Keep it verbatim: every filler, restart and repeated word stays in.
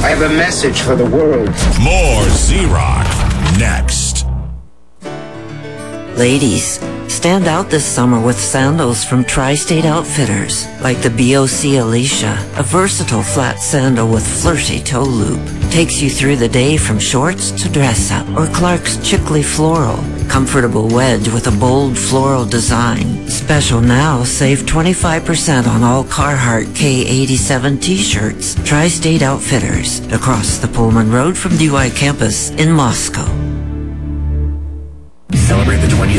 I have a message for the world. More Z-Rock next. Ladies, stand out this summer with sandals from Tri-State Outfitters, like the B O C Alicia, a versatile flat sandal with flirty toe loop. Takes you through the day from shorts to dress up. Or Clark's Chicley Floral, comfortable wedge with a bold floral design. Special now, save twenty-five percent on all Carhartt K eighty-seven t-shirts. Tri-State Outfitters, across the Pullman Road from D Y campus in Moscow. Celebrate the twentieth